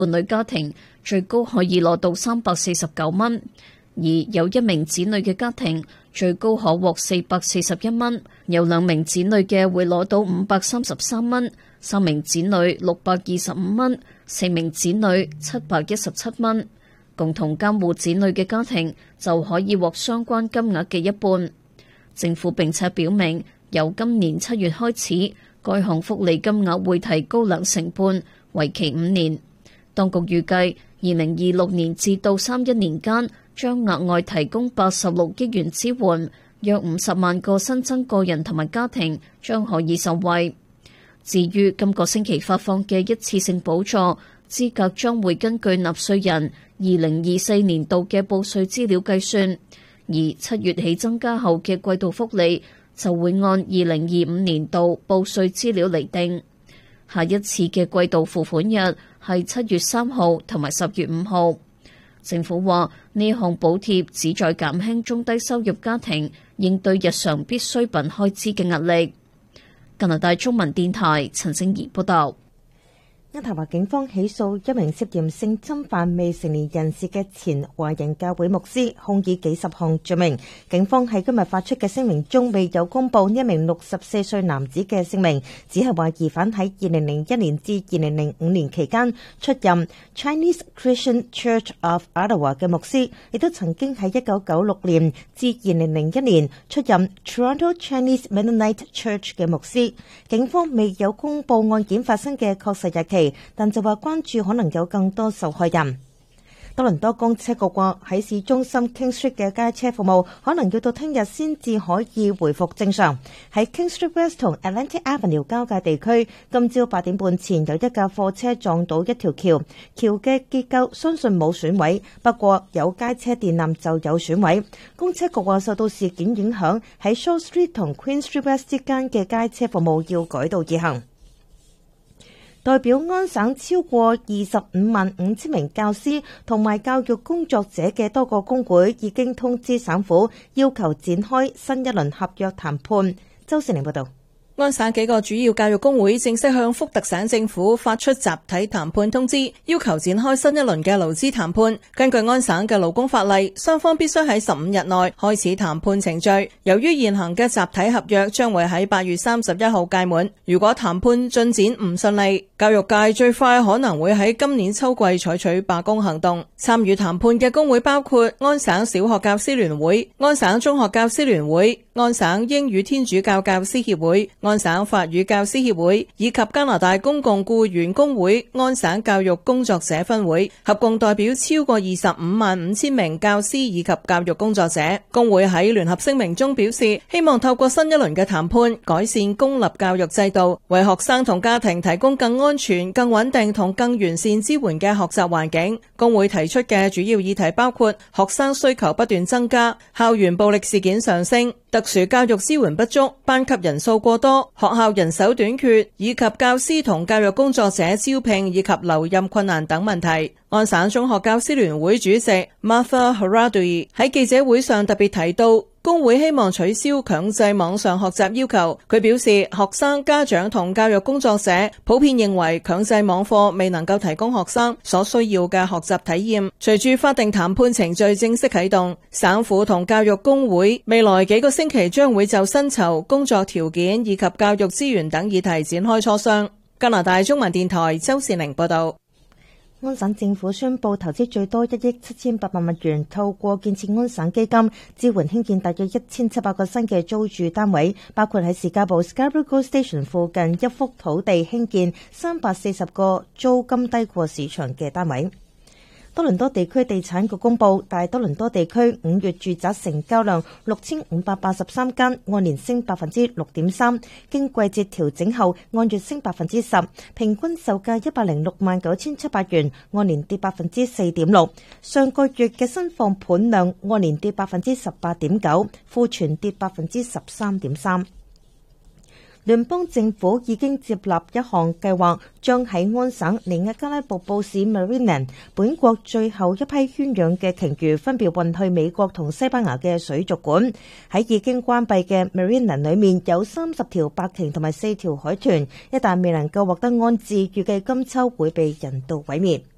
伴侶家庭最高可以攞到349蚊，而有1名子女嘅家庭最高可獲441蚊，有2名子女嘅會攞到533蚊，3名子女625蚊，4名子女717蚊。共同監護子女嘅家庭就可以獲相關金額嘅一半。政府並且表明，由今年7月開始，該項福利金額會提高2成半，為期5年。當局預計2026年至到31年間，將額外提供86億元支援，約50萬個新增個人同埋家庭將可以受惠。至於今個星期發放嘅一次性補助，資格將會根據納稅人2024年度嘅報稅資料計算，而7月起增加後嘅季度福利就會按2025年度報稅資料嚟定。下一次嘅季度付款日係7月3號同埋10月5號。政府話呢項補貼旨在減輕中低收入家庭應對日常必需品開支嘅壓力。加拿大中文電台陳靜怡報道。 渥太華警方起訴一名涉嫌性侵犯未成年人士嘅前華人教會牧師，控以幾十項罪名。警方喺今日發出嘅聲明中未有公布一名64歲男子嘅姓名，只係話疑犯喺2001年至2005年期間出任 Chinese Christian Church of Ottawa 嘅牧師，亦都曾經喺1996年至2001年出任 Toronto Chinese Mennonite Church 嘅牧師。警方未有公布案件發生嘅確實日期，但就話關注可能有更多受害人。多倫多公車局話喺市中心 King Street 嘅街車服務可能要到聽日先至可以回復正常。喺 King Street West 同 Atlantic Avenue 交界地區，今朝8點半前有一架貨車撞到一條橋，橋嘅結構相信冇損毀，不過有街車電纜就有損毀。公車局話受到事件影響，喺 Shaw Street 同 Queen Street West 之間嘅街車服務要改道而行。代表安省超過255000名教師同埋教育工作者嘅多個工會已經通知省府，要求展開新一輪合約談判。周善玲報道。 安省幾個主要教育工會正式向福特省政府發出集體談判通知，要求展開新一輪嘅勞資談判。根據安省嘅勞工法例，雙方必須喺15日內開始談判程序。由於現行嘅集體合約將會喺8月31號屆滿，如果談判進展唔順利，教育界最快可能會喺今年秋季採取罷工行動。參與談判嘅工會包括安省小學教師聯會、安省中學教師聯會、安省英語天主教教師協會、安省法語教師協會以及加拿大公共僱員工會安省教育工作者分會，合共代表超過255000名教師以及教育工作者。工會喺聯合聲明中表示，希望透過新一輪嘅談判，改善公立教育制度，為學生同家庭提供更安全、更穩定同更完善支援嘅學習環境。工會提出嘅主要議題包括學生需求不斷增加、校園暴力事件上升、特殊教育支援不足、班級人數過多、學校人手短缺，以及教師同教育工作者招聘以及留任困難等問題。安省中學教師聯會主席 Martha Haradui 喺記者會上特別提到，工會希望取消強制網上學習要求。佢表示，學生、家長同教育工作者普遍認為強制網課未能夠提供學生所需要嘅學習體驗。隨住法定談判程序正式啟動，省府同教育工會未來幾個星期將會就薪酬、工作條件以及教育資源等議題展開磋商。加拿大中文電台周善玲報道。 安省政府宣布投資最多1億7800萬元，透過建設安省基金支援興建大約1700個新嘅租住單位，包括喺士嘉堡 Scarborough GO Station 附近一幅土地興建340個租金低過市場嘅單位。多倫多地區地產局公布，大多倫多地區5月住宅成交量6583間，按年升 6.3%， 經季節調整後按月升 10%， 平均售價1069700元，按年跌 4.6%。上個月嘅新放盤量按年跌 18.9%， 庫存跌 13.3%。聯邦政府已經接納一項計劃，將喺安省尼亞加拉瀑布市 Marineland 本國最後一批圈養嘅鯨魚分別運去美國同西班牙嘅水族館。喺已經關閉嘅 Marineland 裏面有30條白鯨同埋4條海豚，一旦未能夠獲得安置，預計今秋會被人道毀滅。